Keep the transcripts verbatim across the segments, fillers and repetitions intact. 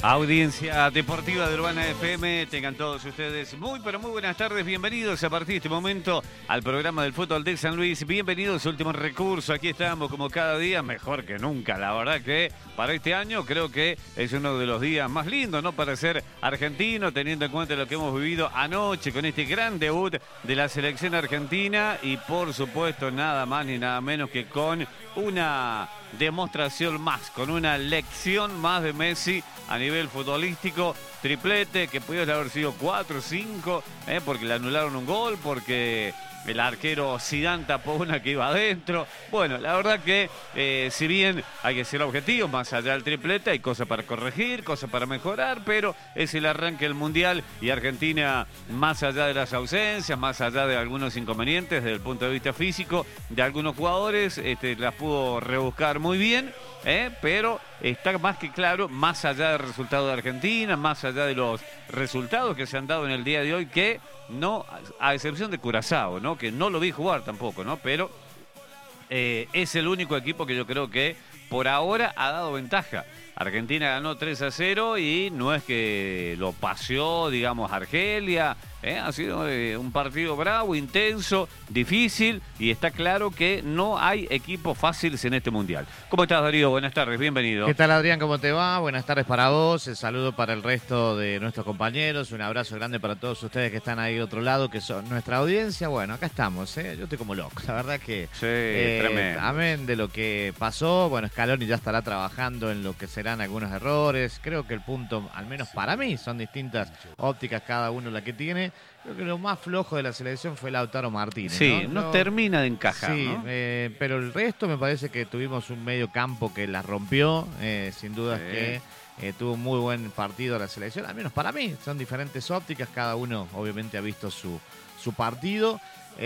Audiencia deportiva de Urbana F M, tengan todos ustedes muy pero muy buenas tardes, bienvenidos a partir de este momento al programa del fútbol de San Luis, bienvenidos a Último Recurso, aquí estamos como cada día, mejor que nunca, la verdad que para este año creo que es uno de los días más lindos, ¿no? Para ser argentino, teniendo en cuenta lo que hemos vivido anoche con este gran debut de la selección argentina y por supuesto nada más ni nada menos que con una demostración más, con una lección más de Messi a nivel futbolístico, triplete, que pudiera haber sido cuatro o cinco, eh, porque le anularon un gol, porque el arquero Zidane tapó una que iba adentro. Bueno, la verdad que eh, si bien hay que ser objetivos, más allá del triplete, hay cosas para corregir, cosas para mejorar, pero es el arranque del Mundial y Argentina, más allá de las ausencias, más allá de algunos inconvenientes desde el punto de vista físico de algunos jugadores, este, las pudo rebuscar muy bien. ¿Eh? Pero está más que claro, más allá del resultado de Argentina, más allá de los resultados que se han dado en el día de hoy, que no, a excepción de Curazao, ¿no? Que no lo vi jugar tampoco, ¿no? Pero eh, es el único equipo que yo creo que por ahora ha dado ventaja. Argentina ganó tres a cero y no es que lo paseó, digamos, Argelia. ¿eh? Ha sido eh, un partido bravo, intenso, difícil y está claro que no hay equipos fáciles en este Mundial. ¿Cómo estás, Darío? Buenas tardes, bienvenido. ¿Qué tal, Adrián? ¿Cómo te va? Buenas tardes para vos, el saludo para el resto de nuestros compañeros, un abrazo grande para todos ustedes que están ahí del otro lado, que son nuestra audiencia. Bueno, acá estamos, ¿eh? Yo estoy como loco, la verdad que... Sí, eh, tremendo. Amén de lo que pasó, bueno, Scaloni ya estará trabajando en lo que serán algunos errores. Creo que el punto, al menos para mí, son distintas ópticas cada uno la que tiene. Creo que lo más flojo de la selección fue Lautaro Martínez. Sí, no, no, no termina de encajar, sí, ¿no? eh, pero el resto me parece que tuvimos un medio campo que la rompió, eh, sin duda Sí. que eh, tuvo un muy buen partido la selección, al menos para mí, son diferentes ópticas, cada uno obviamente ha visto su, su partido.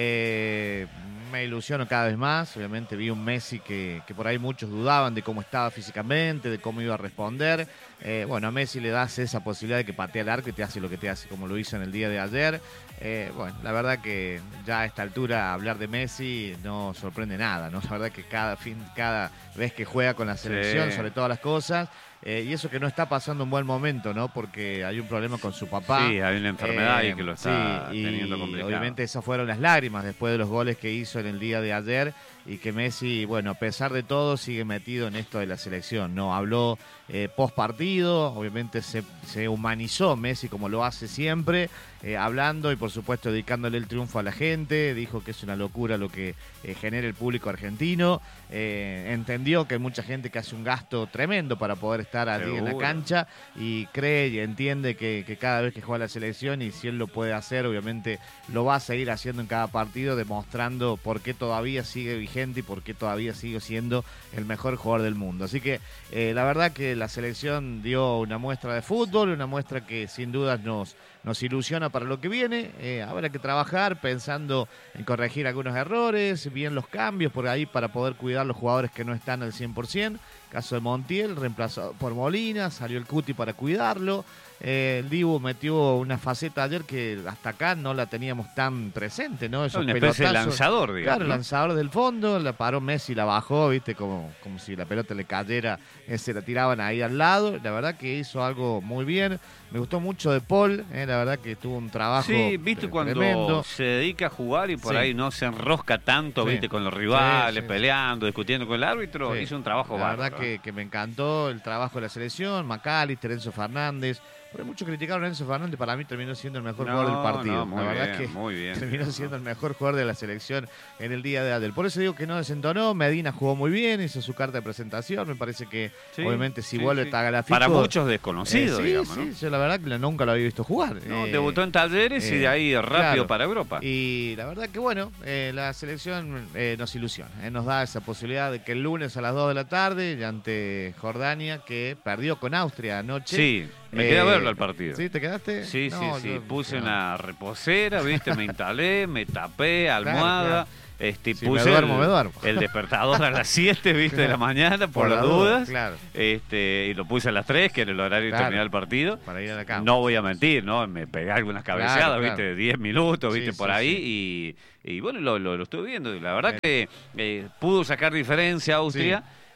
Eh, me ilusiono cada vez más, obviamente vi un Messi que, que por ahí muchos dudaban de cómo estaba físicamente, de cómo iba a responder. Eh, bueno, a Messi le das esa posibilidad de que patee al arco y te hace lo que te hace, como lo hizo en el día de ayer. Eh, bueno, la verdad que ya a esta altura hablar de Messi no sorprende nada, ¿no? La verdad que cada fin, cada vez que juega con la selección, Sí. sobre todas las cosas, eh, y eso que no está pasando un buen momento, ¿no? Porque hay un problema con su papá. Sí, hay una enfermedad Eh, y que lo está sí, y teniendo complicado. obviamente esas fueron las lágrimas después de los goles que hizo en el día de ayer y que Messi, bueno, a pesar de todo, sigue metido en esto de la selección. No habló eh, post partido, obviamente se, se humanizó Messi como lo hace siempre, eh, hablando y por supuesto dedicándole el triunfo a la gente. Dijo que es una locura lo que eh, genera el público argentino. Eh, entendió que hay mucha gente que hace un gasto tremendo para poder estar allí en la Seguro. cancha y cree y entiende que, que cada vez que juega la selección, y si él lo puede hacer, obviamente lo va a seguir haciendo en cada partido, demostrando por qué todavía sigue vigente y por qué todavía sigue siendo el mejor jugador del mundo. Así que eh, la verdad que la selección dio una muestra de fútbol, una muestra que sin dudas nos, nos ilusiona para lo que viene. Eh, habrá que trabajar pensando en corregir algunos errores, bien los cambios por ahí para poder cuidar los jugadores que no están al cien por ciento. Caso de Montiel, reemplazado por Molina, salió el Cuti para cuidarlo. Eh, el Dibu metió una faceta ayer que hasta acá no la teníamos tan presente, ¿no? Esos Una especie de pelotazos. lanzador, digamos. Claro, ¿no? lanzador del fondo, la paró Messi, la bajó, viste, como, como si la pelota le cayera, eh, se la tiraban ahí al lado. La verdad que hizo algo muy bien. Me gustó mucho de Paul, eh, la verdad que tuvo un trabajo Sí, viste tre- cuando tremendo. se dedica a jugar y por Sí. ahí no se enrosca tanto, Sí. viste, con los rivales, Sí, sí. peleando, discutiendo con el árbitro, Sí. hizo un trabajo La bárbaro. verdad que, que me encantó el trabajo de la selección, McAllister, Enzo Fernández. Porque muchos criticaron a Enzo Fernández, para mí terminó siendo el mejor No, jugador del partido. no, muy la verdad bien, que muy bien. terminó siendo el mejor jugador de la selección en el día de ayer. Por eso digo que no desentonó, Medina jugó muy bien, hizo su carta de presentación, me parece que Sí, obviamente si sí, vuelve sí. Tagliafico... Para muchos desconocidos, eh, sí, digamos, sí, ¿no? yo la verdad que nunca lo había visto jugar. No, Eh, debutó en Talleres y eh, de ahí rápido claro. para Europa. Y la verdad que bueno, eh, la selección eh, nos ilusiona, eh, nos da esa posibilidad de que el lunes a las dos de la tarde, y ante Jordania, que perdió con Austria anoche. Sí, me eh, quedé a verlo al partido. ¿Sí? ¿Te quedaste? Sí, No, sí, sí. yo- Puse no. una reposera, viste, me instalé, me tapé, almohada. claro. Este, Si puse me duermo, el, me duermo. el despertador a las siete, viste, de la Claro. mañana, por, Por las la duda, dudas. claro. Este, y lo puse a las tres, que era el horario de Claro. terminar el partido. Para ir a la cama. No voy a mentir, ¿no? Me pegué algunas cabezadas, Claro, claro. viste, de diez minutos, viste, Sí, por sí, ahí. Y, y bueno, lo, lo, lo estuve viendo. Y la verdad Bien. que eh, pudo sacar diferencia Austria.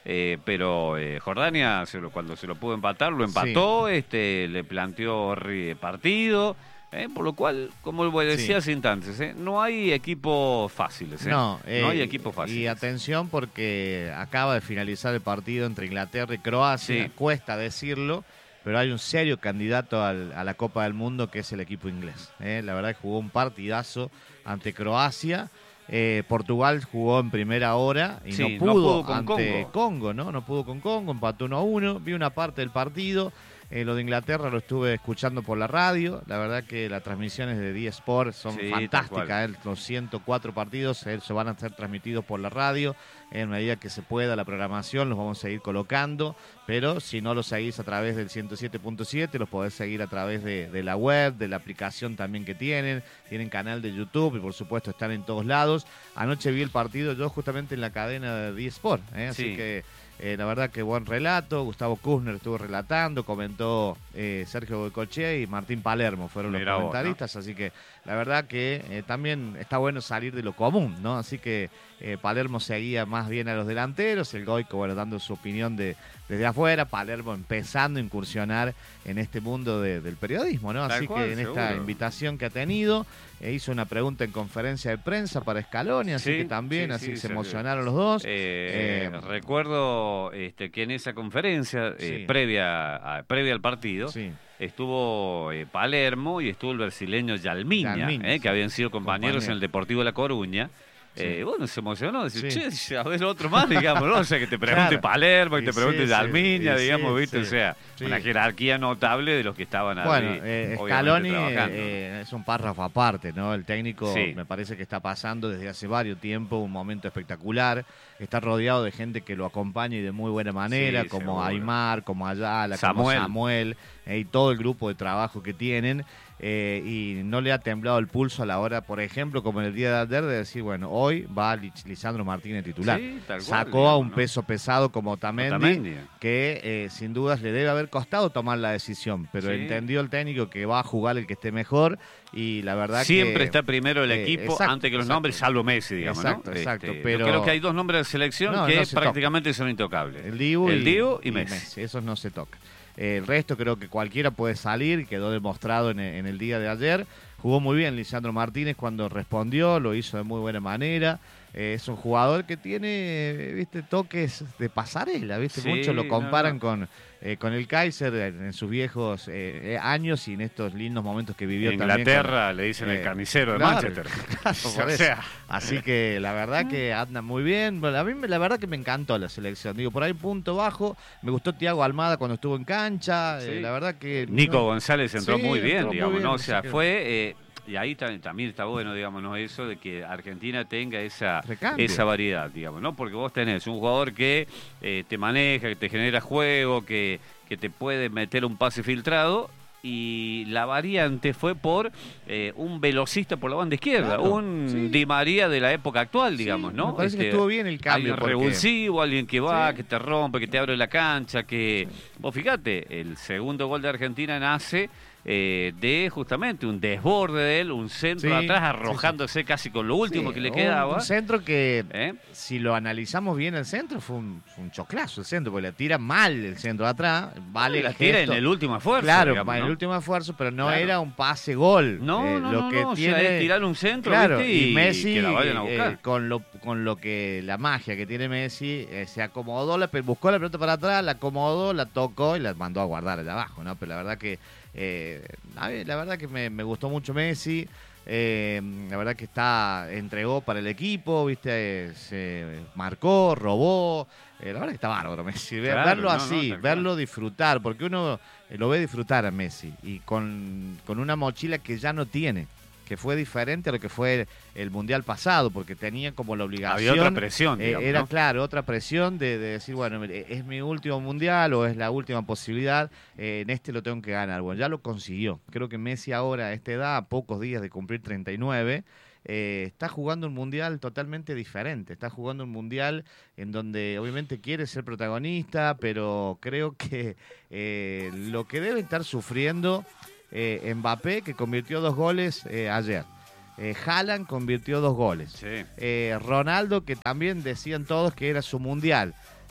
Eh, pero eh, Jordania, se lo, cuando se lo pudo empatar, lo empató, sí. este, le planteó partido. Eh, por lo cual, como decías sí. instantes, eh, no hay equipos fáciles. Eh. No, eh, no hay equipos fáciles. Y atención porque acaba de finalizar el partido entre Inglaterra y Croacia. Sí. Cuesta decirlo, pero hay un serio candidato al, a la Copa del Mundo que es el equipo inglés. Eh. La verdad que jugó un partidazo ante Croacia. Eh, Portugal jugó en primera hora y sí, no, pudo no pudo con ante Congo. Congo, ¿no? No pudo con Congo, empató uno a uno. Vi una parte del partido. Eh, lo de Inglaterra lo estuve escuchando por la radio. La verdad que las transmisiones de D Sport son sí, fantásticas. Eh, los ciento cuatro partidos eh, se van a ser transmitidos por la radio. En medida que se pueda la programación los vamos a ir colocando. Pero si no los seguís a través del ciento siete punto siete, los podés seguir a través de, de la web, de la aplicación también que tienen. Tienen canal de YouTube y por supuesto están en todos lados. Anoche vi el partido yo justamente en la cadena de D Sport. Eh, así sí. que... Eh, la verdad que buen relato. Gustavo Kuzner estuvo relatando, comentó eh, Sergio Goicoechea y Martín Palermo fueron los Mira comentaristas, vos, ¿no? Así que la verdad que eh, también está bueno salir de lo común, ¿no? Así que eh, Palermo seguía más bien a los delanteros, el Goico, bueno, dando su opinión de, desde afuera, Palermo empezando a incursionar en este mundo de, del periodismo, ¿no? Así cual, que en seguro. Esta invitación que ha tenido, eh, hizo una pregunta en conferencia de prensa para Scaloni, así sí, que también, sí, así sí, que se sí, emocionaron sí. los dos. Eh, eh, recuerdo este, que en esa conferencia, sí. eh, previa, a, previa al partido, sí. estuvo eh, Palermo y estuvo el brasileño Yalmiña, Yalmiña eh, sí. que habían sido compañeros Compañero. en el Deportivo de La Coruña. Sí. Eh, bueno, se emocionó, decir, sí. che, a ver otro más, digamos, ¿no? O sea, que te pregunte claro. Palermo, que te pregunte sí, Dalmiña, sí, digamos, sí, ¿viste? Sí, o sea, sí. una jerarquía notable de los que estaban ahí. Bueno, eh, Scaloni eh, es un párrafo aparte, ¿no? El técnico sí. me parece que está pasando desde hace varios tiempos un momento espectacular. Está rodeado de gente que lo acompaña y de muy buena manera, sí, como seguro. Aymar, como Ayala, Samuel. como Samuel, eh, y todo el grupo de trabajo que tienen. Eh, y no le ha temblado el pulso a la hora, por ejemplo, como en el día de ayer, de decir, bueno, hoy va Lisandro Martínez titular. Sí, tal cual, Sacó digamos, a un ¿no? peso pesado como Otamendi, Otamendi. que eh, sin dudas le debe haber costado tomar la decisión, pero sí. entendió el técnico que va a jugar el que esté mejor y la verdad Siempre que... está primero el equipo eh, exacto, antes que los exacto. nombres, salvo Messi, digamos, exacto, ¿no? Exacto, este, pero... Yo creo que hay dos nombres de selección no, que no prácticamente toca. son intocables. El Dibu, el y, Dibu y, y Messi. Messi. Esos no se tocan. El resto creo que cualquiera puede salir, quedó demostrado en el, en el día de ayer. Jugó muy bien Lisandro Martínez cuando respondió, lo hizo de muy buena manera. Eh, es un jugador que tiene, viste, toques de pasarela, viste, sí, muchos lo comparan no, no. con eh, con el Kaiser en sus viejos eh, años y en estos lindos momentos que vivió en también. Inglaterra con, le dicen eh, el carnicero de claro, Manchester. Claro, o sea. Así que la verdad que anda muy bien. Bueno, a mí la verdad que me encantó la selección. Digo, por ahí punto bajo. Me gustó Thiago Almada cuando estuvo en cancha. Sí. Eh, la verdad que Nico no, González entró sí, muy bien, entró digamos, muy bien, ¿no? O sea, que... fue eh, y ahí también, también está bueno, digamos, ¿no? Eso de que Argentina tenga esa, esa variedad, digamos, ¿no? Porque vos tenés un jugador que eh, te maneja, que te genera juego, que, que te puede meter un pase filtrado. Y la variante fue por eh, un velocista por la banda izquierda, claro, un sí. Di María de la época actual, digamos, sí, ¿no? Me parece este, que estuvo bien el cambio. Alguien porque... revulsivo, alguien que va, sí. que te rompe, que te abre la cancha, que... Sí. Vos fíjate, el segundo gol de Argentina nace eh, de justamente un desborde de él, un centro sí, atrás arrojándose sí, sí. casi con lo último sí, que le un, quedaba. Un centro que, ¿Eh? si lo analizamos bien el centro, fue un, fue un choclazo el centro, porque le tira mal el centro de atrás, vale la el tira gesto. en el último esfuerzo. Claro, digamos, en ¿no? el último esfuerzo, pero no claro. era un pase-gol. No, eh, no, lo no, que no, tiene, o sea, es tirar un centro, claro, ¿viste? Y, y Messi, que la vayan a buscar. Eh, con, lo, con lo que, la magia que tiene Messi, eh, se acomodó, la, buscó la pelota para atrás, la acomodó, la tocó y la mandó a guardar allá abajo, ¿no? Pero la verdad que Eh, a ver, la verdad que me, me gustó mucho Messi, eh, la verdad que está entregó para el equipo, viste, eh, se marcó, robó, eh, la verdad que está bárbaro Messi, claro, verlo no, así, no, verlo claro. disfrutar, porque uno eh, lo ve disfrutar a Messi y con, con una mochila que ya no tiene, que fue diferente a lo que fue el Mundial pasado, porque tenía como la obligación... Había otra presión, digamos, eh, Era, ¿no? claro, otra presión de, de decir, bueno, es mi último Mundial o es la última posibilidad, eh, en este lo tengo que ganar. Bueno, ya lo consiguió. Creo que Messi ahora, a esta edad, a pocos días de cumplir treinta y nueve, eh, está jugando un Mundial totalmente diferente. Está jugando un Mundial en donde obviamente quiere ser protagonista, pero creo que eh, lo que debe estar sufriendo... Eh, Mbappé, que convirtió dos goles eh, ayer. Eh, Haaland convirtió dos goles. Sí. Eh, Ronaldo, que también decían todos que era su mundial.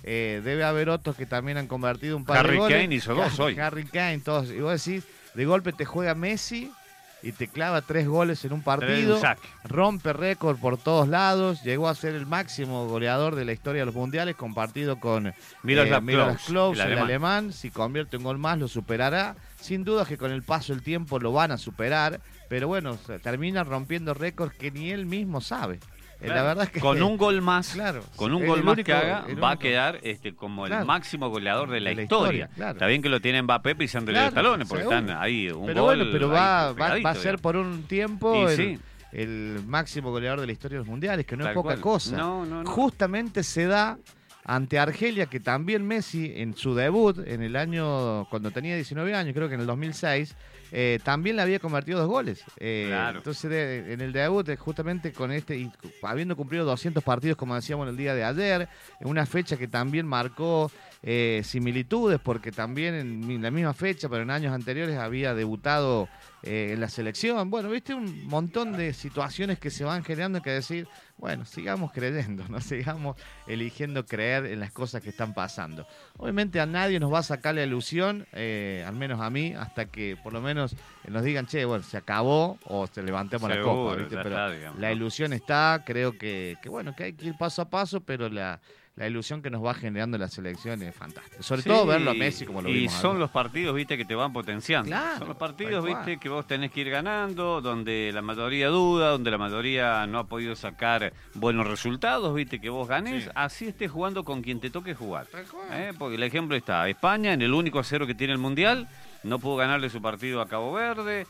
Eh, debe haber otros que también han convertido un par Harry de goles. Kane hizo dos hoy. Harry Kane, todos. Y vos decís, de golpe te juega Messi y te clava tres goles en un partido. Rompe récord por todos lados. Llegó a ser el máximo goleador de la historia de los mundiales, compartido con Miroslav eh, Klose, el, el el alemán. alemán. Si convierte un gol más, lo superará. Sin duda que con el paso del tiempo lo van a superar. Pero bueno, termina rompiendo récords que ni él mismo sabe. Claro. La verdad es que con un gol más, claro, con un el, gol el más único, que haga, va único. a quedar este, como Claro. el máximo goleador de la, de la historia. historia, claro. Está bien que lo tiene Mbappé pisándole Claro, los talones, porque seguro. están ahí un pero gol. bueno, pero ahí va, va, pegadito, va a ser digamos. por un tiempo Y el, sí. el máximo goleador de la historia de los mundiales, que no Tal es poca cual. cosa. No, no, no. Justamente se da ante Argelia, que también Messi en su debut, en el año, cuando tenía diecinueve años, creo que en el dos mil seis, eh, también le había convertido dos goles. Eh, Claro. Entonces, de, en el debut, eh, justamente con este, y habiendo cumplido doscientos partidos, como decíamos el día de ayer, en una fecha que también marcó eh, similitudes, porque también en la misma fecha, pero en años anteriores, había debutado eh, en la selección. Bueno, viste, un montón de situaciones que se van generando que decir, bueno, sigamos creyendo, no sigamos eligiendo creer en las cosas que están pasando. Obviamente a nadie nos va a sacar la ilusión, eh, al menos a mí, hasta que por lo menos nos digan, che, bueno, se acabó o se levantemos la Seguro, copa, ¿viste? ya Pero está, digamos, la ¿no? ilusión está, creo que, que bueno, que hay que ir paso a paso, pero la, la ilusión que nos va generando la selección es fantástica. Sobre Sí, todo verlo a Messi como lo y vimos. son ahora. los partidos, viste, que te van potenciando. Claro, son los partidos, tal cual. viste, que vos tenés que ir ganando, donde la mayoría duda, donde la mayoría no ha podido sacar buenos resultados, viste, que vos ganes, Sí. así estés jugando con quien te toque jugar. Tal cual. ¿Eh? Porque el ejemplo está, España en el único a cero que tiene el Mundial, no pudo ganarle su partido a Cabo Verde,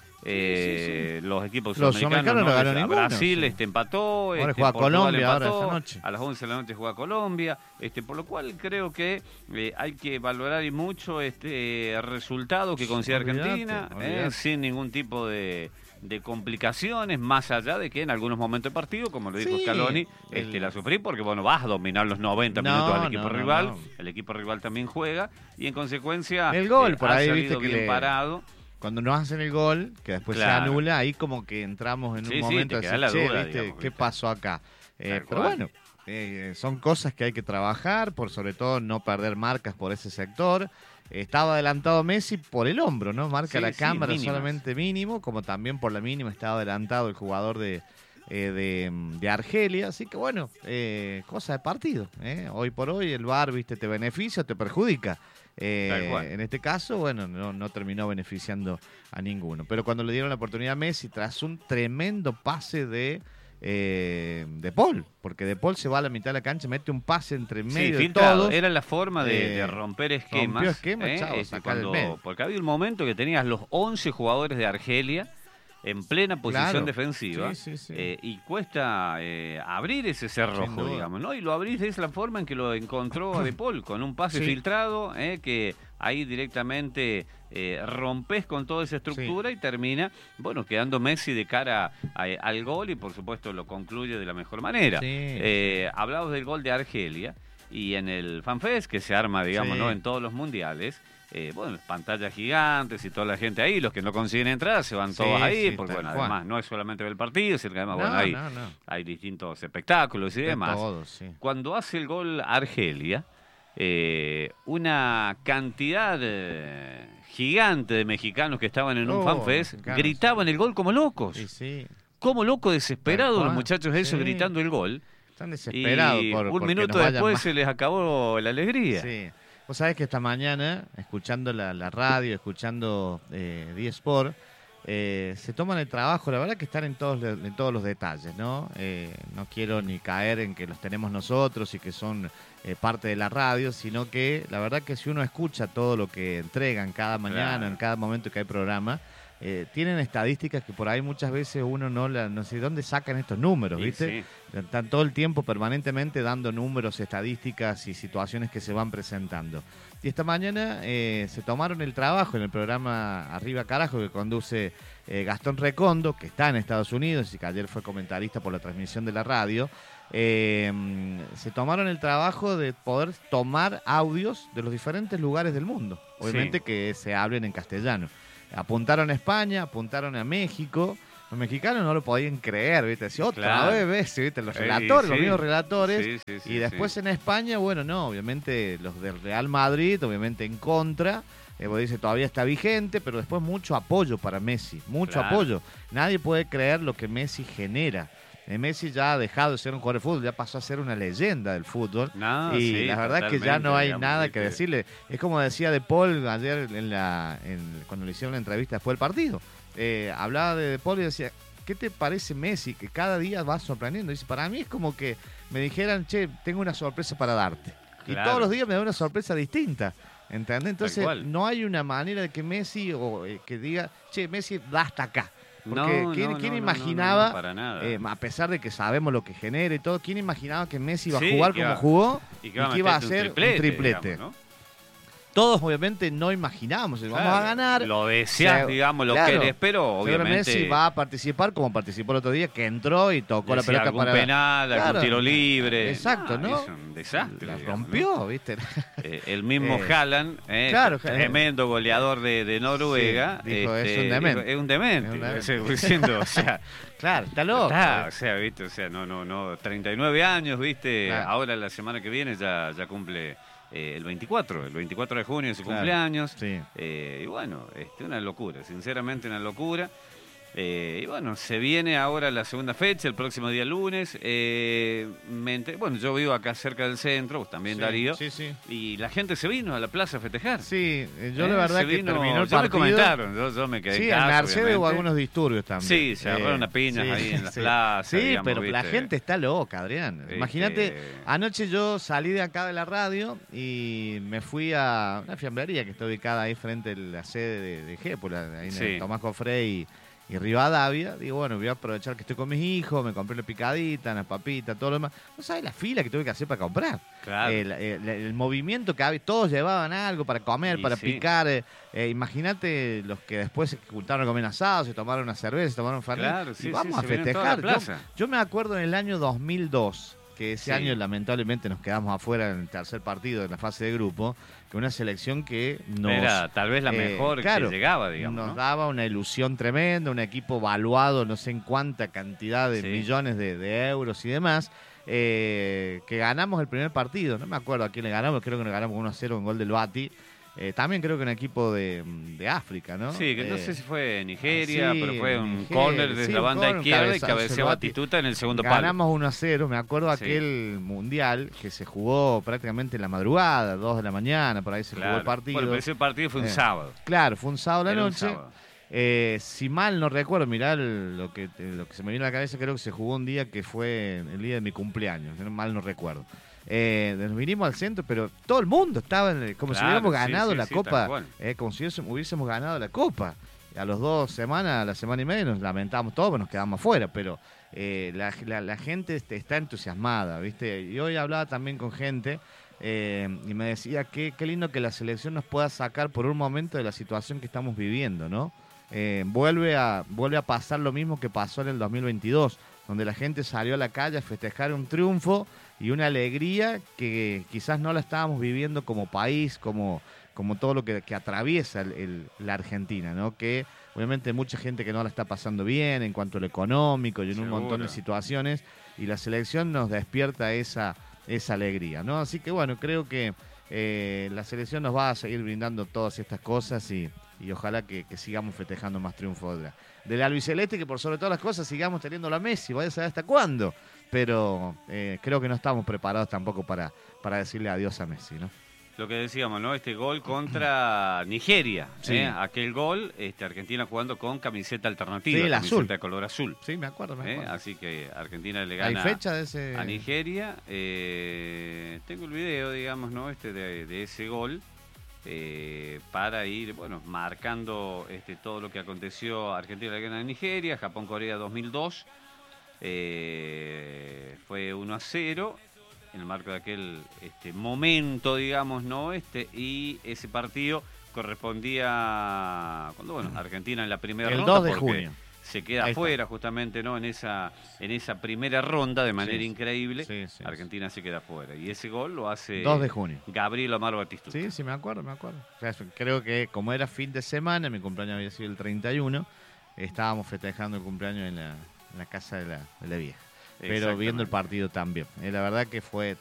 eh, sí, sí. los equipos Los sudamericanos sudamericanos no ganó a ninguno, Brasil sí. este, empató, Ahora este, juega Portugal Colombia, ahora empató, esta noche. a las once de la noche juega Colombia, este, por lo cual creo que eh, hay que valorar y mucho este resultado que consigue Olvídate, Argentina, eh, olvídate. sin ningún tipo de, de complicaciones, más allá de que en algunos momentos del partido, como lo dijo Sí, Scaloni, el- este, la sufrí porque bueno, vas a dominar los noventa No, minutos al equipo no, no, rival, no. el equipo rival también juega y en consecuencia El gol, eh, por ha ahí, salido viste, que bien le- parado. Cuando nos hacen el gol, que después Claro. se anula, ahí como que entramos en Sí, un sí, momento te de queda decir, la che, duda, ¿viste? digamos, ¿Qué ¿viste? pasó acá? Eh, Tal pero cual. bueno, eh, son cosas que hay que trabajar, por sobre todo no perder marcas por ese sector. Eh, estaba adelantado Messi por el hombro, ¿no? Marca Sí, la sí, cámara mínimas. solamente mínimo, como también por la mínima estaba adelantado el jugador de, eh, de, de Argelia. Así que bueno, eh, cosa de partido. ¿eh? Hoy por hoy el V A R, ¿viste? Te beneficia o te perjudica. Eh, Tal cual. en este caso, bueno, no, no terminó beneficiando a ninguno. Pero cuando le dieron la oportunidad a Messi, tras un tremendo pase de, eh, de Paul, porque De Paul se va a la mitad de la cancha, mete un pase entre Sí, medio de filtrado. todos. Era la forma de, Eh, de romper esquemas. rompió esquemas, ¿eh? chao, Este, sacar el cuando- medio. porque había un momento que tenías los once jugadores de Argelia en plena posición Claro. defensiva. Sí, sí, sí. eh, y cuesta eh, abrir ese cerrojo, Sin duda. digamos, ¿no? Y lo abrís de esa forma en que lo encontró a De Paul, con un pase Sí. filtrado, eh, que ahí directamente eh, rompes con toda esa estructura y termina, bueno, quedando Messi de cara a- al gol y por supuesto lo concluye de la mejor manera. Sí. Eh, hablabas del gol de Argelia y en el FanFest que se arma, digamos, Sí. ¿no? En todos los mundiales, eh, bueno, pantallas gigantes y toda la gente ahí, los que no consiguen entrar se van Sí, todos ahí, sí, porque tal bueno, cual. además no es solamente ver el partido, sino que además, No, bueno, hay, no, no. hay distintos espectáculos y De demás. todo, sí. Cuando hace el gol Argelia, eh, una cantidad eh, gigante de mexicanos que estaban en un Oh, FanFest mexicanos, gritaban el gol como locos. Sí, sí. Como locos, desesperados Tal los cual, muchachos esos sí. gritando el gol. Están desesperados Y por un porque minuto nos vayan después mal. se les acabó la alegría. Sí. Vos sabés que esta mañana, escuchando la, la radio, escuchando eh, D-Sport, eh, se toman el trabajo, la verdad que están en todos, en todos los detalles, ¿no? Eh, no quiero ni caer en que los tenemos nosotros y que son eh, parte de la radio, sino que la verdad que si uno escucha todo lo que entregan cada mañana, Claro. en cada momento que hay programa, eh, tienen estadísticas que por ahí muchas veces uno no, la, no sé dónde sacan estos números, Y ¿viste? sí. Están todo el tiempo permanentemente dando números, estadísticas y situaciones que se van presentando. Y esta mañana eh, se tomaron el trabajo en el programa Arriba Carajo que conduce eh, Gastón Recondo, que está en Estados Unidos y que ayer fue comentarista por la transmisión de la radio. Eh, se tomaron el trabajo de poder tomar audios de los diferentes lugares del mundo. Obviamente Sí. que se hablen en castellano. Apuntaron a España, apuntaron a México, los mexicanos no lo podían creer, ¿viste? Decía, otra Claro. vez, ¿ves? ¿Viste? Los Eh, relatores, sí. los mismos relatores. Sí, sí, sí, y después sí. en España, bueno, no, obviamente los del Real Madrid, obviamente en contra. Eh, porque dice, todavía está vigente, pero después mucho apoyo para Messi, mucho Claro. apoyo. Nadie puede creer lo que Messi genera. Eh, Messi ya ha dejado de ser un jugador de fútbol, ya pasó a ser una leyenda del fútbol. No, y sí, la verdad que ya totalmente, no hay digamos, nada ¿viste? que decirle. Es como decía De Paul ayer en la, en- cuando le hicieron la entrevista después del partido. Eh, hablaba de De Paul y decía, ¿qué te parece Messi? Que cada día va sorprendiendo. Dice, para mí es como que me dijeran, che, tengo una sorpresa para darte. Y Claro. todos los días me da una sorpresa distinta. ¿Entendés? Entonces cual. no hay una manera de que Messi o eh, que diga, che, Messi da hasta acá. Porque No, ¿quién, no, quién no, no, imaginaba, no, no, para nada. eh, a pesar de que sabemos lo que genera y todo, quién imaginaba que Messi iba Sí, a jugar que como iba- jugó y y que, que iba a meterte hacer un triplete? digamos, ¿no? Todos obviamente no imaginábamos, vamos Claro, a ganar. Lo deseas, Se- digamos, lo claro, querés, pero Seguro obviamente. Messi va a participar como participó el otro día, que entró y tocó la decía pelota algún para... penal, algún Claro, tiro libre. exacto, ¿no? Es un desastre. La digamos, ¿no? rompió, ¿viste? Eh, el mismo Eh, Haaland, eh, claro, tremendo goleador de, de Noruega. Sí, dijo, este, es un demente. dijo, es un demente. Es un demente. o sea, diciendo, o sea, Claro, está loco. está, o sea, viste, o sea, no, no, no, treinta y nueve años, viste, Claro. ahora la semana que viene ya, ya cumple eh, el veinticuatro, el veinticuatro de junio es su Claro, cumpleaños. sí. Eh, y bueno, este, una locura, sinceramente una locura. Eh, y bueno, se viene ahora la segunda fecha, el próximo día lunes. Eh, me enter- bueno, yo vivo acá cerca del centro, vos también, Sí, Darío. Sí, sí. Y la gente se vino a la plaza a festejar. Sí, eh, yo Eh, la verdad se que vino- terminó el ya me partido. comentaron, yo, yo me quedé Sí, en en casa, Mercedes hubo obviamente. algunos disturbios también. Sí, se agarraron a piñas ahí en la plaza, Sí, digamos, pero la ¿viste? gente está loca, Adrián. Este- Imagínate, anoche yo salí de acá de la radio y me fui a una fiambrería que está ubicada ahí frente a la sede de, de Gépula, ahí en Sí. el Tomás Cofré y, y Rivadavia. Digo, bueno, voy a aprovechar que estoy con mis hijos, me compré la picadita, las papitas, todo lo demás. No sabes la fila que tuve que hacer para comprar. Claro. El, el- el movimiento que había, todos llevaban algo para comer, Y para sí. picar. eh, eh, Imagínate los que después se juntaron a comer asado, se tomaron una cerveza, se tomaron fernet. Claro, y sí, sí, vamos a se vinieron toda la festejar. Yo, plaza. yo me acuerdo en el año dos mil dos, que ese Sí. año lamentablemente nos quedamos afuera en el tercer partido, en la fase de grupo, que una selección que nos... Era tal vez la eh, mejor claro, que llegaba, digamos. nos ¿no? daba una ilusión tremenda, un equipo valuado no sé en cuánta cantidad de Sí. millones de, de euros y demás, eh, que ganamos el primer partido, no me acuerdo a quién le ganamos, creo que le ganamos uno a cero con gol del Bati, eh, también creo que un equipo de, de África, ¿no? Sí, que no Eh, sé si fue Nigeria, sí, pero fue un Nigeria, córner desde sí, la un banda córner, izquierda y cabezazo, cabeceó Bati. Batistuta en el segundo palo. Ganamos uno a cero, me acuerdo Sí. aquel mundial que se jugó prácticamente en la madrugada, dos de la mañana, por ahí se jugó el Claro. partido. Bueno, pero ese partido fue un Eh, sábado. Claro, fue un sábado a Era la un noche. sábado. Eh, si mal no recuerdo, mirá el- lo que, lo que se me vino a la cabeza, creo que se jugó un día que fue el día de mi cumpleaños, si no mal no recuerdo. Eh, nos vinimos al centro, pero todo el mundo estaba en el- como si Claro, hubiéramos sí, ganado sí, la sí, tal Copa, cual. eh, como si hubiésemos, hubiésemos ganado la Copa. A los dos semanas, a la semana y media, nos lamentamos todos, nos quedamos afuera, pero eh, la, la- la gente este, está entusiasmada, ¿viste? Y hoy hablaba también con gente eh, y me decía que qué lindo que la selección nos pueda sacar por un momento de la situación que estamos viviendo, ¿no? Eh, vuelve, a, vuelve a pasar lo mismo que pasó en el dos mil veintidós, donde la gente salió a la calle a festejar un triunfo y una alegría que quizás no la estábamos viviendo como país, como, como todo lo que, que atraviesa el- el- la Argentina, ¿no? Que obviamente hay mucha gente que no la está pasando bien en cuanto a lo económico y en un Seguro. montón de situaciones, y la selección nos despierta esa, esa alegría, ¿no? Así que bueno, creo que eh, la selección nos va a seguir brindando todas estas cosas y, y ojalá que, que sigamos festejando más triunfos de la, de la albiceleste, que por sobre todas las cosas sigamos teniendo la Messi, vaya a saber hasta cuándo, pero eh, creo que no estamos preparados tampoco para, para decirle adiós a Messi, ¿no? Lo que decíamos, ¿no? Este gol contra Nigeria. Sí. ¿eh? Aquel gol, este, Argentina jugando con camiseta alternativa. Sí, la camiseta azul. de color azul. Sí, me acuerdo, me ¿eh? acuerdo. Así que Argentina le ¿Hay gana fecha de ese...? a Nigeria. Eh, tengo el video, digamos, ¿no? Este de, de ese gol. eh, para ir, bueno, marcando este, todo lo que aconteció. Argentina le gana a Nigeria, Japón-Corea dos mil dos. Eh, fue uno a cero en el marco de aquel este, momento, digamos, ¿no? Este, y ese partido correspondía cuando, bueno, Argentina en la primera El ronda. dos de porque junio. se queda Ahí está. afuera justamente, ¿no? En esa, en esa primera ronda de manera Sí, increíble. sí, sí, Argentina se queda afuera. Y ese gol lo hace dos de junio. Gabriel Amaro Batistuta. Sí, sí, me acuerdo, me acuerdo. O sea, creo que como era fin de semana, mi cumpleaños había sido el treinta y uno, estábamos festejando el cumpleaños en la, en la casa de la, de la vieja. Pero viendo el partido también. Eh, la verdad que fue